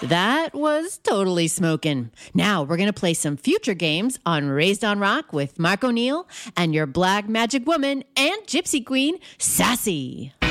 That was totally smoking. Now we're going to play some future games on Raised on Rock with Mark O'Neill and your black magic woman and gypsy queen, Sassy.